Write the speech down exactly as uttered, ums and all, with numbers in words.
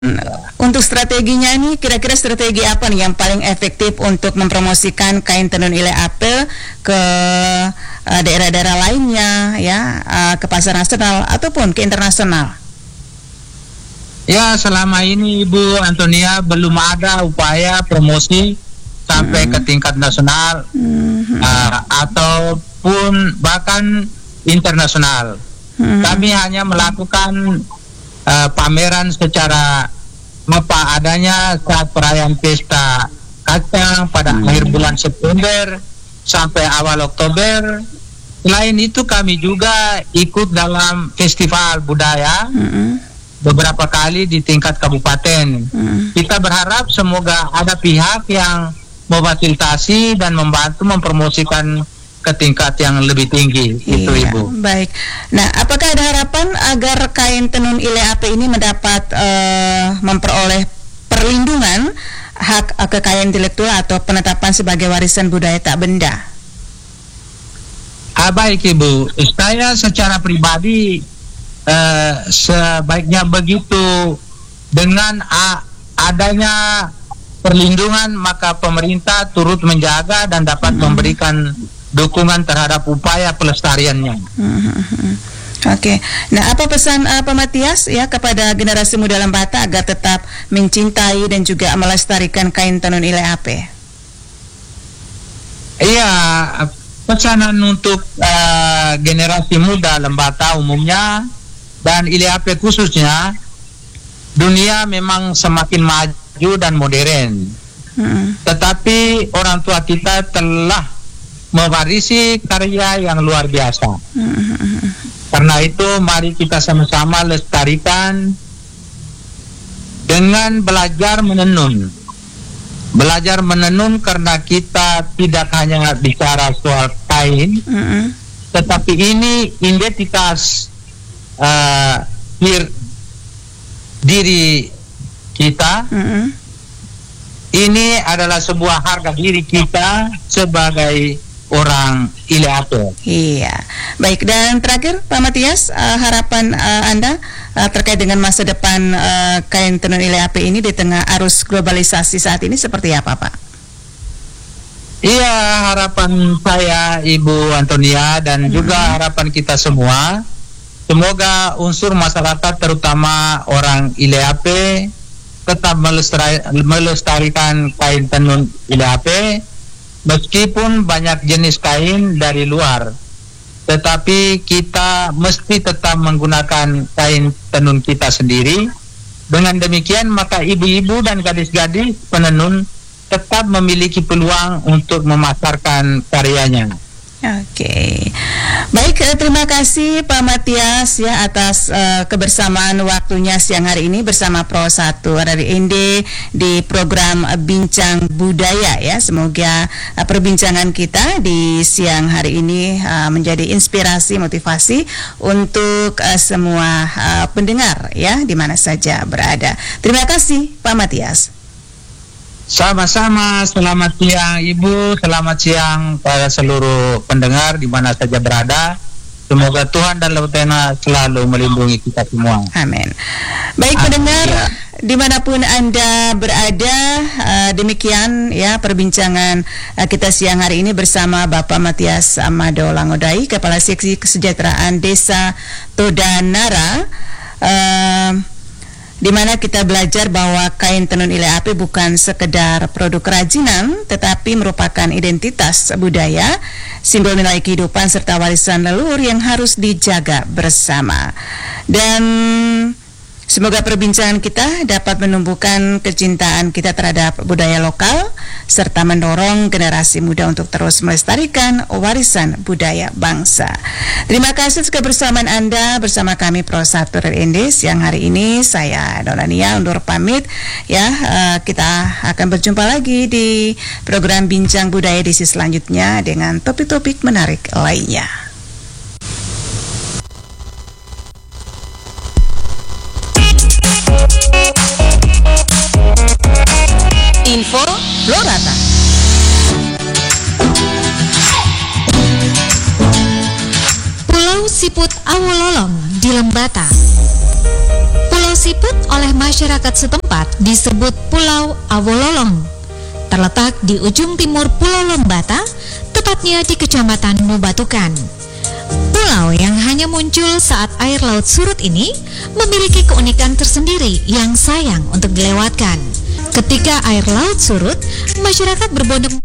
untuk strateginya nih, kira-kira strategi apa nih yang paling efektif untuk mempromosikan kain tenun Ile Apel ke uh, daerah-daerah lainnya, ya, uh, ke pasar nasional ataupun ke internasional? Ya, selama ini Ibu Antonia belum ada upaya promosi sampai hmm. ke tingkat nasional hmm. uh, ataupun bahkan internasional. Hmm. Kami hanya melakukan uh, pameran secara apa adanya saat perayaan pesta kacang pada hmm. akhir bulan September sampai awal Oktober. Selain itu kami juga ikut dalam festival budaya hmm. beberapa kali di tingkat kabupaten. Hmm. Kita berharap semoga ada pihak yang memfasilitasi dan membantu mempromosikan ke tingkat yang lebih tinggi. Iya, itu Ibu. Baik. Nah, apakah ada harapan agar kain tenun Ile Apel ini mendapat uh, memperoleh perlindungan hak uh, kekayaan intelektual atau penetapan sebagai warisan budaya tak benda? Ah, baik Ibu. Saya secara pribadi uh, sebaiknya begitu. Dengan uh, adanya perlindungan maka pemerintah turut menjaga dan dapat hmm. memberikan dukungan terhadap upaya pelestariannya. Hmm. Oke, okay. Nah apa pesan uh, Pak Matias ya kepada generasi muda Lembata agar tetap mencintai dan juga melestarikan kain tenun Ile Apel? Iya, pesanan untuk uh, generasi muda Lembata umumnya dan Ile Apel khususnya, dunia memang semakin maju dan modern. Hmm. Tetapi orang tua kita telah mewarisi karya yang luar biasa. Mm-hmm. Karena itu mari kita sama-sama lestarikan dengan belajar menenun. Belajar menenun karena kita tidak hanya bicara soal kain, mm-hmm. tetapi ini identitas uh, dir, diri kita. Mm-hmm. Ini adalah sebuah harga diri kita sebagai orang Ile Apel. Iya, baik. Dan terakhir Pak Matias, uh, harapan uh, Anda uh, terkait dengan masa depan uh, kain tenun Ile Apel ini di tengah arus globalisasi saat ini seperti apa, Pak? Iya, harapan saya Ibu Antonia dan hmm. juga harapan kita semua, semoga unsur masyarakat terutama orang Ile Apel tetap melestari, melestarikan kain tenun Ile Apel. Meskipun banyak jenis kain dari luar, tetapi kita mesti tetap menggunakan kain tenun kita sendiri. Dengan demikian maka ibu-ibu dan gadis-gadis penenun tetap memiliki peluang untuk memasarkan karyanya. Oke, baik, terima kasih Pak Matias ya atas uh, kebersamaan waktunya siang hari ini bersama Pro satu dari Inde di program uh, Bincang Budaya ya. Semoga uh, perbincangan kita di siang hari ini uh, menjadi inspirasi, motivasi untuk uh, semua uh, pendengar ya di mana saja berada. Terima kasih Pak Matias. Sama-sama, selamat siang Ibu, selamat siang pada seluruh pendengar di mana saja berada. Semoga Tuhan dan Lautena selalu melindungi kita semua. Amin. Baik Amin. Pendengar, ya. Dimanapun Anda berada, uh, demikian ya perbincangan uh, kita siang hari ini bersama Bapak Matias Amado Langodai, Kepala Seksi Kesejahteraan Desa Todanara. Uh, di mana kita belajar bahwa kain tenun Ile Apel bukan sekedar produk kerajinan, tetapi merupakan identitas budaya, simbol nilai kehidupan serta warisan leluhur yang harus dijaga bersama. Dan semoga perbincangan kita dapat menumbuhkan kecintaan kita terhadap budaya lokal serta mendorong generasi muda untuk terus melestarikan warisan budaya bangsa. Terima kasih atas kebersamaan Anda bersama kami Pro satu R N D siang hari ini. Saya Donania undur pamit ya. Uh, kita akan berjumpa lagi di program Bincang Budaya edisi selanjutnya dengan topik-topik menarik lainnya. Info Florata. Pulau Siput Awololong di Lembata. Pulau Siput oleh masyarakat setempat disebut Pulau Awololong. Terletak di ujung timur Pulau Lembata, tepatnya di Kecamatan Nubatukan. Pulau yang hanya muncul saat air laut surut ini memiliki keunikan tersendiri yang sayang untuk dilewatkan. Ketika air laut surut, masyarakat berbondong